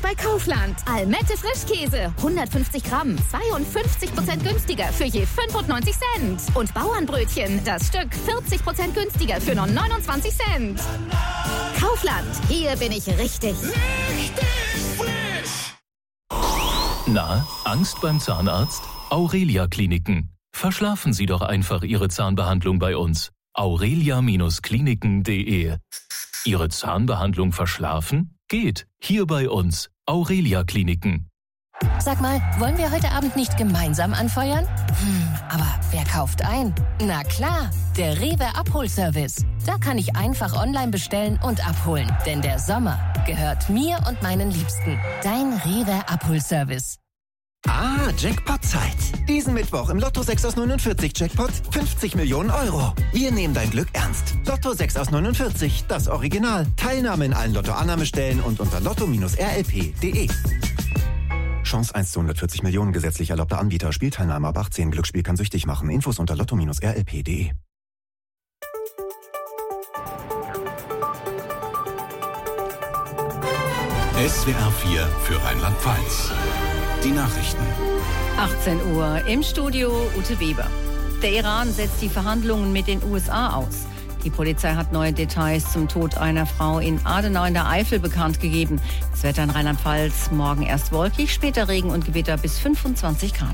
bei Kaufland. Almette Frischkäse, 150 Gramm, 52% günstiger für je 95 Cent. Und Bauernbrötchen, das Stück 40% günstiger für nur 29 Cent. Kaufland, hier bin ich richtig. Richtig frisch! Na, Angst beim Zahnarzt? Aurelia Kliniken. Verschlafen Sie doch einfach Ihre Zahnbehandlung bei uns. aurelia-kliniken.de. Ihre Zahnbehandlung verschlafen? Geht. Hier bei uns. Aurelia Kliniken. Sag mal, wollen wir heute Abend nicht gemeinsam anfeuern? Aber wer kauft ein? Na klar, der Rewe Abholservice. Da kann ich einfach online bestellen und abholen. Denn der Sommer gehört mir und meinen Liebsten. Dein Rewe Abholservice. Ah, Jackpot-Zeit. Diesen Mittwoch im Lotto 6 aus 49 Jackpot 50 Millionen Euro. Wir nehmen dein Glück ernst. Lotto 6 aus 49, das Original. Teilnahme in allen Lotto-Annahmestellen und unter lotto-rlp.de. Chance 1 zu 140 Millionen, gesetzlich erlaubter Anbieter. Spielteilnahme ab 18. Glücksspiel kann süchtig machen. Infos unter lotto-rlp.de. SWR 4 für Rheinland-Pfalz. Die Nachrichten. 18 Uhr im Studio Ute Weber. Der Iran setzt die Verhandlungen mit den USA aus. Die Polizei hat neue Details zum Tod einer Frau in Adenau in der Eifel bekannt gegeben. Das Wetter in Rheinland-Pfalz morgen erst wolkig, später Regen und Gewitter bis 25 Grad.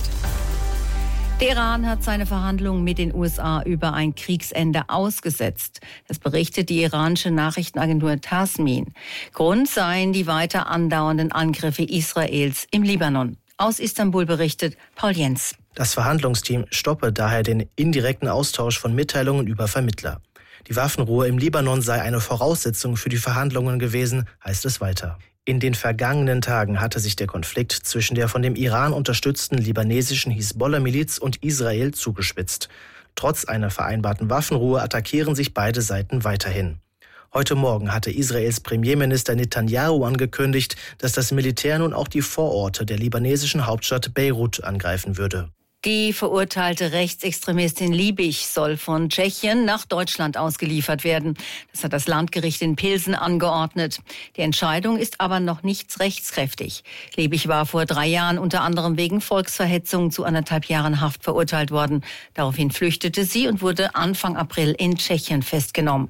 Der Iran hat seine Verhandlungen mit den USA über ein Kriegsende ausgesetzt. Das berichtet die iranische Nachrichtenagentur Tasmin. Grund seien die weiter andauernden Angriffe Israels im Libanon. Aus Istanbul berichtet Paul Jens. Das Verhandlungsteam stoppe daher den indirekten Austausch von Mitteilungen über Vermittler. Die Waffenruhe im Libanon sei eine Voraussetzung für die Verhandlungen gewesen, heißt es weiter. In den vergangenen Tagen hatte sich der Konflikt zwischen der von dem Iran unterstützten libanesischen Hisbollah-Miliz und Israel zugespitzt. Trotz einer vereinbarten Waffenruhe attackieren sich beide Seiten weiterhin. Heute Morgen hatte Israels Premierminister Netanyahu angekündigt, dass das Militär nun auch die Vororte der libanesischen Hauptstadt Beirut angreifen würde. Die verurteilte Rechtsextremistin Liebig soll von Tschechien nach Deutschland ausgeliefert werden. Das hat das Landgericht in Pilsen angeordnet. Die Entscheidung ist aber noch nicht rechtskräftig. Liebig war vor 3 Jahren unter anderem wegen Volksverhetzung zu 1,5 Jahren Haft verurteilt worden. Daraufhin flüchtete sie und wurde Anfang April in Tschechien festgenommen.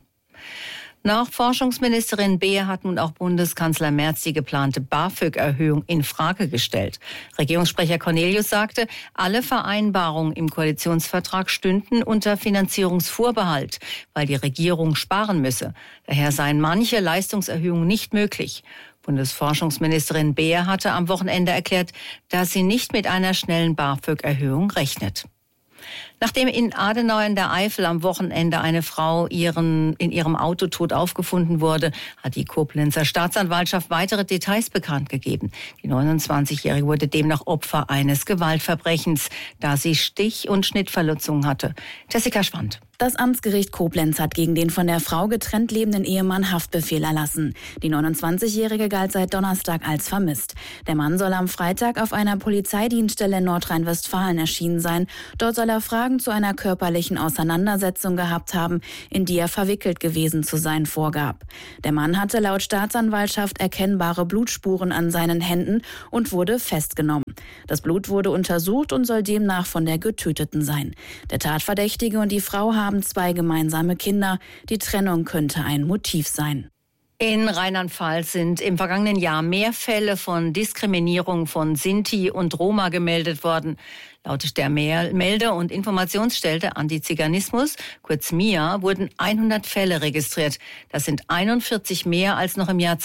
Nach Forschungsministerin Beer hat nun auch Bundeskanzler Merz die geplante BAföG-Erhöhung in Frage gestellt. Regierungssprecher Cornelius sagte, alle Vereinbarungen im Koalitionsvertrag stünden unter Finanzierungsvorbehalt, weil die Regierung sparen müsse. Daher seien manche Leistungserhöhungen nicht möglich. Bundesforschungsministerin Beer hatte am Wochenende erklärt, dass sie nicht mit einer schnellen BAföG-Erhöhung rechnet. Nachdem in Adenau in der Eifel am Wochenende eine Frau in ihrem Auto tot aufgefunden wurde, hat die Koblenzer Staatsanwaltschaft weitere Details bekannt gegeben. Die 29-Jährige wurde demnach Opfer eines Gewaltverbrechens, da sie Stich- und Schnittverletzungen hatte. Jessica Schwand. Das Amtsgericht Koblenz hat gegen den von der Frau getrennt lebenden Ehemann Haftbefehl erlassen. Die 29-Jährige galt seit Donnerstag als vermisst. Der Mann soll am Freitag auf einer Polizeidienststelle in Nordrhein-Westfalen erschienen sein. Dort soll er Fragen zu einer körperlichen Auseinandersetzung gehabt haben, in die er verwickelt gewesen zu sein vorgab. Der Mann hatte laut Staatsanwaltschaft erkennbare Blutspuren an seinen Händen und wurde festgenommen. Das Blut wurde untersucht und soll demnach von der Getöteten sein. Der Tatverdächtige und die Frau haben 2 gemeinsame Kinder. Die Trennung könnte ein Motiv sein. In Rheinland-Pfalz sind im vergangenen Jahr mehr Fälle von Diskriminierung von Sinti und Roma gemeldet worden. Laut der Melde- und Informationsstelle Antiziganismus, kurz MIA, wurden 100 Fälle registriert. Das sind 41 mehr als noch im Jahr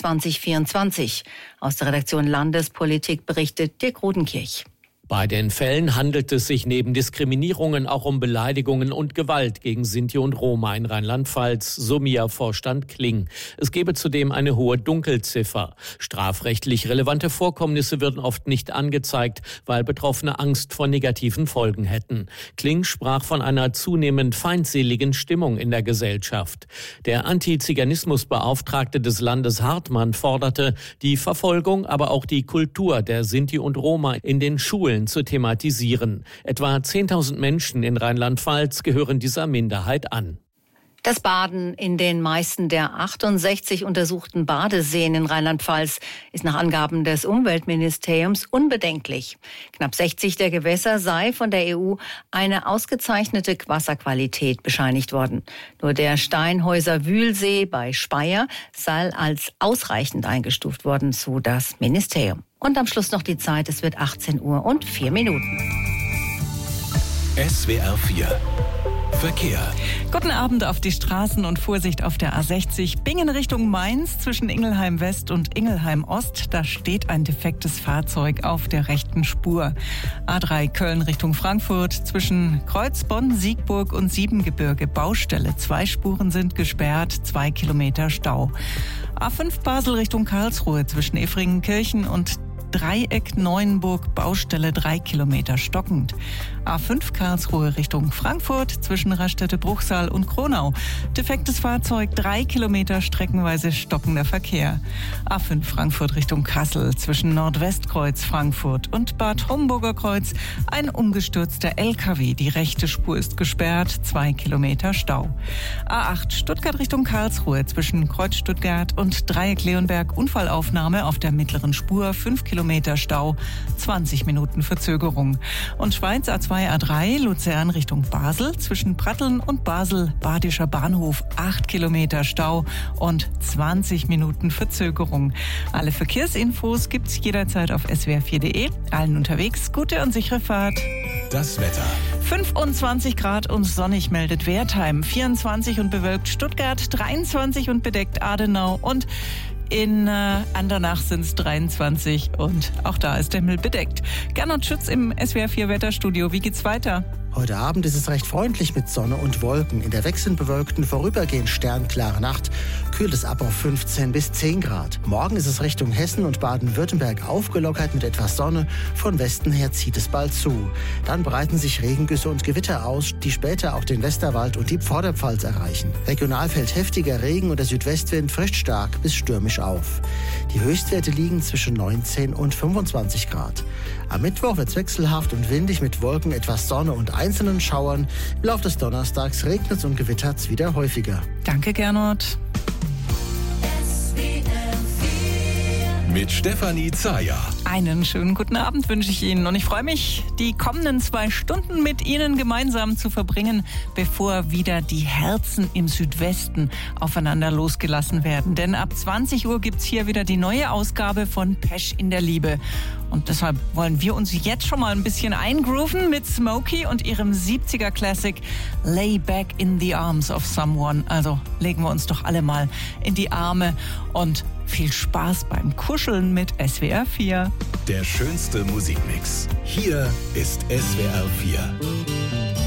2024. Aus der Redaktion Landespolitik berichtet Dirk Rodenkirch. Bei den Fällen handelt es sich neben Diskriminierungen auch um Beleidigungen und Gewalt gegen Sinti und Roma in Rheinland-Pfalz, so MIA-Vorstand Kling. Es gebe zudem eine hohe Dunkelziffer. Strafrechtlich relevante Vorkommnisse würden oft nicht angezeigt, weil Betroffene Angst vor negativen Folgen hätten. Kling sprach von einer zunehmend feindseligen Stimmung in der Gesellschaft. Der Antiziganismusbeauftragte des Landes Hartmann forderte, die Verfolgung, aber auch die Kultur der Sinti und Roma in den Schulen zu thematisieren. Etwa 10.000 Menschen in Rheinland-Pfalz gehören dieser Minderheit an. Das Baden in den meisten der 68 untersuchten Badeseen in Rheinland-Pfalz ist nach Angaben des Umweltministeriums unbedenklich. Knapp 60 der Gewässer sei von der EU eine ausgezeichnete Wasserqualität bescheinigt worden. Nur der Steinhäuser Wühlsee bei Speyer sei als ausreichend eingestuft worden, so das Ministerium. Und am Schluss noch die Zeit, es wird 18 Uhr und 4 Minuten. SWR 4 Verkehr. Guten Abend auf die Straßen und Vorsicht auf der A60. Bingen Richtung Mainz zwischen Ingelheim West und Ingelheim Ost. Da steht ein defektes Fahrzeug auf der rechten Spur. A3 Köln Richtung Frankfurt zwischen Kreuzbonn, Siegburg und Siebengebirge. Baustelle. 2 Spuren sind gesperrt, 2 Kilometer Stau. A5 Basel Richtung Karlsruhe zwischen Efringenkirchen und Dreieck Neuenburg, Baustelle 3 Kilometer stockend. A5 Karlsruhe Richtung Frankfurt zwischen Raststätte-Bruchsal und Kronau. Defektes Fahrzeug, 3 Kilometer streckenweise stockender Verkehr. A5 Frankfurt Richtung Kassel zwischen Nordwestkreuz Frankfurt und Bad Homburger Kreuz. Ein umgestürzter LKW. Die rechte Spur ist gesperrt, 2 Kilometer Stau. A8 Stuttgart Richtung Karlsruhe zwischen Kreuz Stuttgart und Dreieck Leonberg. Unfallaufnahme auf der mittleren Spur, 5 Kilometer Stau, 20 Minuten Verzögerung. Und Schweiz A2 A3 Luzern Richtung Basel zwischen Pratteln und Basel Badischer Bahnhof, 8 Kilometer Stau und 20 Minuten Verzögerung. Alle Verkehrsinfos gibt's jederzeit auf swr4.de. Allen unterwegs gute und sichere Fahrt. Das Wetter. 25 Grad und sonnig meldet Wertheim, 24 und bewölkt Stuttgart, 23 und bedeckt Adenau und in Andernach sind es 23 und auch da ist der Himmel bedeckt. Gernot Schütz im SWR4 Wetterstudio. Wie geht's weiter? Heute Abend ist es recht freundlich mit Sonne und Wolken. In der wechselnd bewölkten, vorübergehend sternklare Nacht kühlt es ab auf 15 bis 10 Grad. Morgen ist es Richtung Hessen und Baden-Württemberg aufgelockert mit etwas Sonne. Von Westen her zieht es bald zu. Dann breiten sich Regengüsse und Gewitter aus, die später auch den Westerwald und die Vorderpfalz erreichen. Regional fällt heftiger Regen und der Südwestwind frischt stark bis stürmisch auf. Die Höchstwerte liegen zwischen 19 und 25 Grad. Am Mittwoch wird es wechselhaft und windig mit Wolken, etwas Sonne und einzelnen Schauern. Im Laufe des Donnerstags regnet es und gewittert es wieder häufiger. Danke, Gernot. Mit Stefanie Zayer. Einen schönen guten Abend wünsche ich Ihnen und ich freue mich, die kommenden 2 Stunden mit Ihnen gemeinsam zu verbringen, bevor wieder die Herzen im Südwesten aufeinander losgelassen werden. Denn ab 20 Uhr gibt's hier wieder die neue Ausgabe von Pesch in der Liebe. Und deshalb wollen wir uns jetzt schon mal ein bisschen eingrooven mit Smokey und ihrem 70er Classic Lay Back in the Arms of Someone. Also legen wir uns doch alle mal in die Arme und viel Spaß beim Kuscheln mit SWR 4. Der schönste Musikmix. Hier ist SWR 4.